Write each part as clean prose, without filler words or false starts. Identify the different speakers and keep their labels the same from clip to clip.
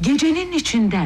Speaker 1: gecenin içinden.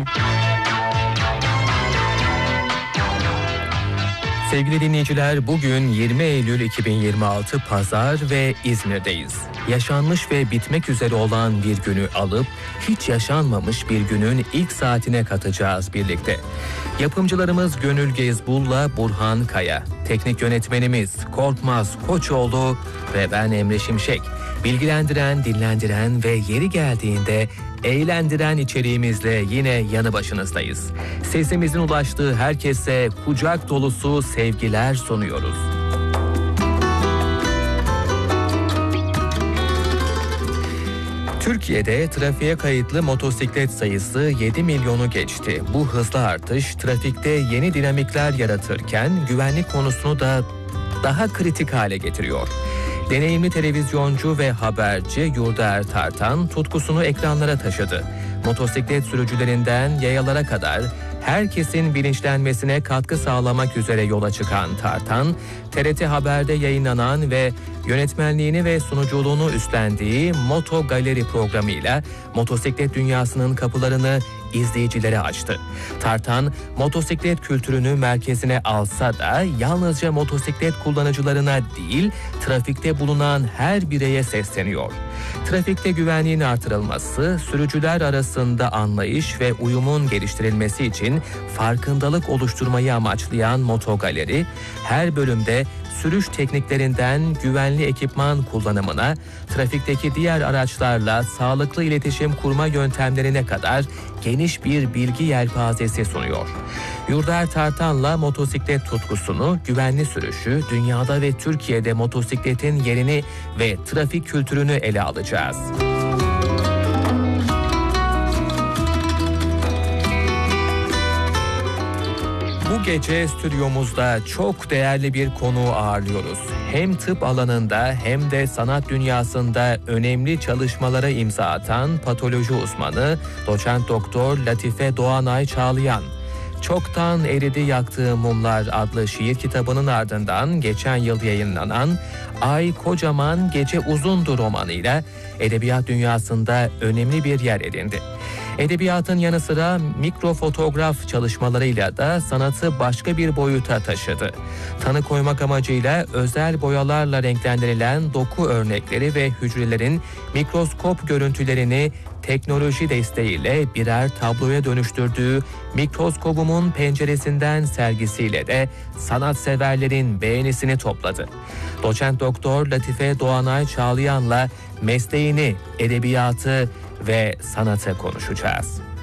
Speaker 2: Sevgili dinleyiciler, bugün 20 Eylül 2026 Pazar ve İzmir'deyiz. Yaşanmış ve bitmek üzere olan bir günü alıp hiç yaşanmamış bir günün ilk saatine katacağız birlikte. Yapımcılarımız Gönül Gezbul'la Burhan Kaya, teknik yönetmenimiz Korkmaz Koçoğlu ve ben Emre Şimşek. Bilgilendiren, dinlendiren ve yeri geldiğinde eğlendiren içeriğimizle yine yanı başınızdayız. Sesimizin ulaştığı herkese kucak dolusu sevgiler sunuyoruz. Türkiye'de trafiğe kayıtlı motosiklet sayısı 7 milyonu geçti. Bu hızlı artış trafikte yeni dinamikler yaratırken güvenlik konusunu da daha kritik hale getiriyor. Deneyimli televizyoncu ve haberci Yurdaer Tartan tutkusunu ekranlara taşıdı. Motosiklet sürücülerinden yayalara kadar herkesin bilinçlenmesine katkı sağlamak üzere yola çıkan Tartan, TRT Haber'de yayınlanan ve yönetmenliğini ve sunuculuğunu üstlendiği Moto Galeri programıyla motosiklet dünyasının kapılarını izleyicilere açtı. Tartan, motosiklet kültürünü merkezine alsa da yalnızca motosiklet kullanıcılarına değil, trafikte bulunan her bireye sesleniyor. Trafikte güvenliğin artırılması, sürücüler arasında anlayış ve uyumun geliştirilmesi için farkındalık oluşturmayı amaçlayan Moto Galeri, her bölümde sürüş tekniklerinden güvenli ekipman kullanımına, trafikteki diğer araçlarla sağlıklı iletişim kurma yöntemlerine kadar geniş bir bilgi yelpazesi sunuyor. Yurdaer Tartan'la motosiklet tutkusunu, güvenli sürüşü, dünyada ve Türkiye'de motosikletin yerini ve trafik kültürünü ele alacağız. Bu gece stüdyomuzda çok değerli bir konuğu ağırlıyoruz. Hem tıp alanında hem de sanat dünyasında önemli çalışmalara imza atan patoloji uzmanı Doçent Doktor Latife Doğanay Çağlayan. Çoktan Eridi Yaktığım Mumlar adlı şiir kitabının ardından geçen yıl yayınlanan Ay Kocaman Gece Uzundu romanıyla edebiyat dünyasında önemli bir yer edindi. Edebiyatın yanı sıra mikrofotoğraf çalışmalarıyla da sanatı başka bir boyuta taşıdı. Tanı koymak amacıyla özel boyalarla renklendirilen doku örnekleri ve hücrelerin mikroskop görüntülerini teknoloji desteğiyle birer tabloya dönüştürdüğü Mikroskobumun Penceresinden sergisiyle de sanatseverlerin beğenisini topladı. Doçent Doktor Latife Doğanay Çağlayan'la mesleğini, edebiyatı ve sanatı konuşacağız.